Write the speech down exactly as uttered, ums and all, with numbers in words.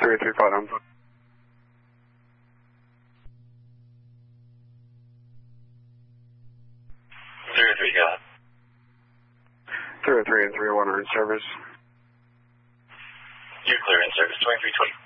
three three five, I'm three oh three, go ahead. three oh three and three oh one are in service. You're clear in service, twenty-three twenty.